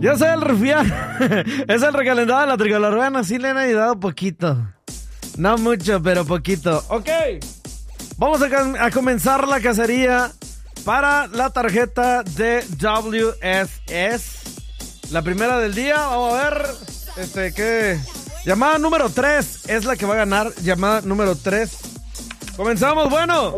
Yo soy el rufián. Es el recalentado de la tricolor. Bueno, sí le han ayudado poquito. No mucho, pero poquito. Ok. Vamos a comenzar la cacería para la tarjeta de WSS. La primera del día. Vamos a ver. ¿Qué? Llamada número 3 es la que va a ganar. Llamada número 3. Comenzamos, bueno.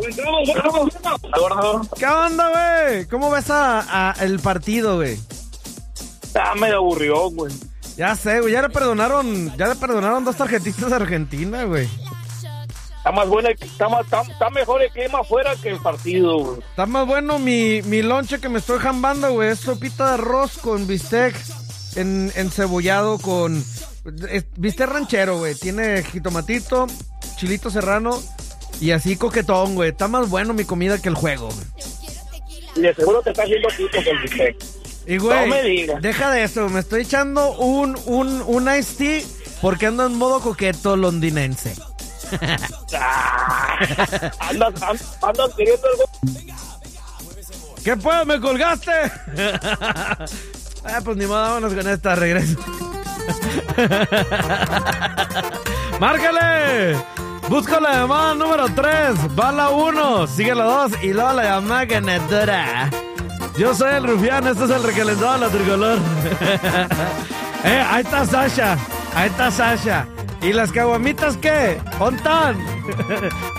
¿Qué onda, güey? ¿Cómo ves el partido, güey? Está medio aburrido, güey. Ya sé, güey, ya le perdonaron 2 tarjetitas a Argentina, güey. Está más buena, está mejor el clima afuera que el partido, güey. Está más bueno mi lonche que me estoy jambando, güey. Es sopita de arroz con bistec encebollado con bistec ranchero, güey. Tiene jitomatito, chilito serrano y así coquetón, güey. Está más bueno mi comida que el juego, güey. Y de seguro te está haciendo pito con el bistec. Y güey, no me digas. Deja de eso, me estoy echando un iced tea porque ando en modo coqueto londinense. Andas queriendo algo. ¿Qué pues? ¿Me colgaste? Pues ni modo, vámonos con esta, regreso. ¡Márcale! Busco la llamada número 3, va la 1, sigue la 2 y luego la llamada ganadora. Yo soy el rufián, este es el recalentado de la tricolor. Ahí está Sasha. ¿Y las caguamitas qué? ¿Ontan?